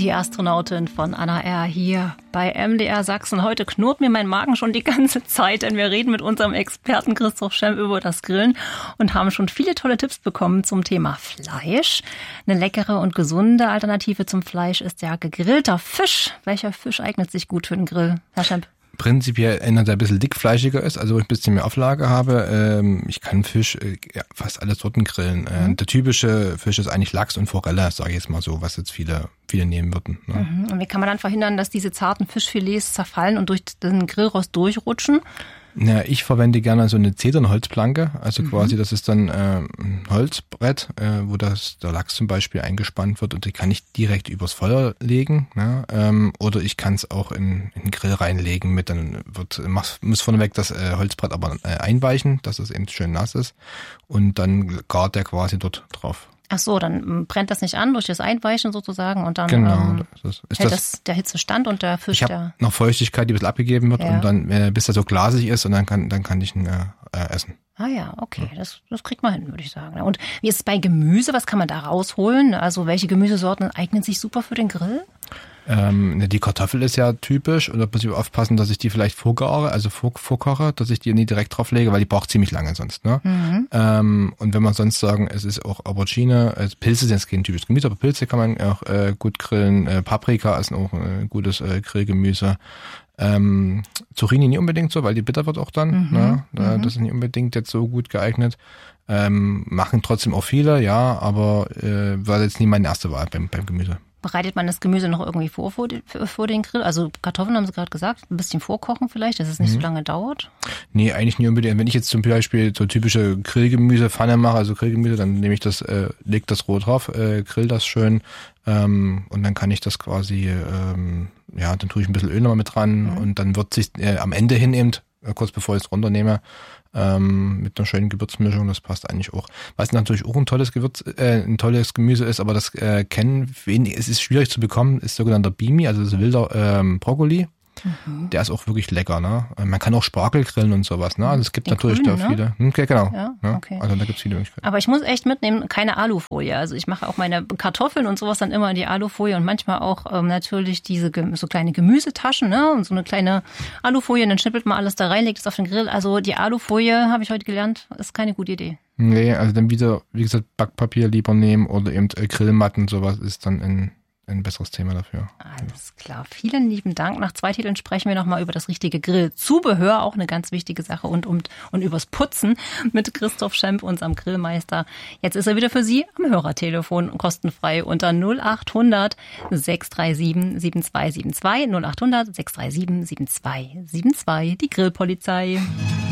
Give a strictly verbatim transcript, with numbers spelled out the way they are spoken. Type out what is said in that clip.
Die Astronautin von Anna R. hier bei M D R Sachsen. Heute knurrt mir mein Magen schon die ganze Zeit, denn wir reden mit unserem Experten Christoph Schemp über das Grillen und haben schon viele tolle Tipps bekommen zum Thema Fleisch. Eine leckere und gesunde Alternative zum Fleisch ist ja gegrillter Fisch. Welcher Fisch eignet sich gut für den Grill, Herr Schemp? Prinzipiell einer, der ein bisschen dickfleischiger ist, also wo ich ein bisschen mehr Auflage habe. Ähm, ich kann Fisch äh, ja, fast alle Sorten grillen. Äh, mhm. Der typische Fisch ist eigentlich Lachs und Forelle, sage ich jetzt mal so, was jetzt viele viele nehmen würden. Ne? Mhm. Und wie kann man dann verhindern, dass diese zarten Fischfilets zerfallen und durch den Grillrost durchrutschen? Ja, ich verwende gerne so eine Zedernholzplanke, also mhm. quasi das ist dann äh, ein Holzbrett, äh, wo das der Lachs zum Beispiel eingespannt wird und die kann ich direkt übers Feuer legen, ne? ähm, oder ich kann es auch in, in den Grill reinlegen mit, dann wird mach, muss vorneweg das äh, Holzbrett aber äh, einweichen, dass es eben schön nass ist und dann gart der quasi dort drauf. Ach so, dann brennt das nicht an durch das Einweichen sozusagen und dann genau, ähm, das ist, ist hält das, das der Hitze stand und der Fisch, ich der... Ich habe noch Feuchtigkeit, die ein bisschen abgegeben wird ja. und dann, äh, bis er so glasig ist und dann kann, dann kann ich ihn äh, äh, essen. Ah ja, okay, das, das kriegt man hin, würde ich sagen. Und wie ist es bei Gemüse? Was kann man da rausholen? Also welche Gemüsesorten eignen sich super für den Grill? Ähm, die Kartoffel ist ja typisch und da muss ich aufpassen, dass ich die vielleicht vorgare, also vor, vorkoche, dass ich die nie direkt drauf lege, weil die braucht ziemlich lange sonst. Ne? Mhm. Ähm, und wenn man sonst sagen, es ist auch Aubergine, also Pilze sind jetzt kein typisches Gemüse, aber Pilze kann man auch äh, gut grillen. Äh, Paprika ist auch ein gutes äh, Grillgemüse. Ähm, Zucchini nicht unbedingt so, weil die bitter wird auch dann. Mhm. Ne? Da, das ist nicht unbedingt jetzt so gut geeignet. Ähm, machen trotzdem auch viele, ja, aber äh, war jetzt nie meine erste Wahl beim, beim Gemüse. Bereitet man das Gemüse noch irgendwie vor, vor, den, vor den Grill? Also Kartoffeln haben Sie gerade gesagt, ein bisschen vorkochen vielleicht, dass es nicht mhm. so lange dauert? Nee, eigentlich nicht unbedingt. Wenn ich jetzt zum Beispiel so typische Grillgemüsepfanne mache, also Grillgemüse, dann nehme ich das, äh, leg das roh drauf, äh, grill das schön ähm, und dann kann ich das quasi, ähm, ja, dann tue ich ein bisschen Öl nochmal mit dran mhm. und dann wird sich äh, am Ende hin eben, äh, kurz bevor ich es runternehme, Ähm, mit einer schönen Gewürzmischung, das passt eigentlich auch. Was natürlich auch ein tolles Gewürz, äh, ein tolles Gemüse ist, aber das äh, kennen wenig, es ist schwierig zu bekommen, ist sogenannter Bimi, also das ist wilder ähm, Brokkoli. Mhm. Der ist auch wirklich lecker, ne? Man kann auch Spargel grillen und sowas, ne? Also es gibt Den natürlich grünen, da viele. Ne? Okay, genau. Ja, ne? Okay. Also da gibt's viele Möglichkeiten. Aber ich muss echt mitnehmen, keine Alufolie. Also ich mache auch meine Kartoffeln und sowas dann immer in die Alufolie und manchmal auch ähm, natürlich diese so kleine Gemüsetaschen, ne? Und so eine kleine Alufolie und dann schnippelt man alles da rein, legt es auf den Grill. Also die Alufolie, habe ich heute gelernt, ist keine gute Idee. Nee, also dann wieder, wie gesagt, Backpapier lieber nehmen oder eben äh, Grillmatten, sowas ist dann in ein besseres Thema dafür. Alles klar. Vielen lieben Dank. Nach zwei Titeln sprechen wir nochmal über das richtige Grillzubehör, auch eine ganz wichtige Sache, und, und, und übers Putzen mit Christoph Schemp, unserem Grillmeister. Jetzt ist er wieder für Sie am Hörertelefon kostenfrei unter null acht hundert sechs drei sieben sieben zwei sieben zwei, null acht hundert sechs drei sieben sieben zwei sieben zwei, die Grillpolizei.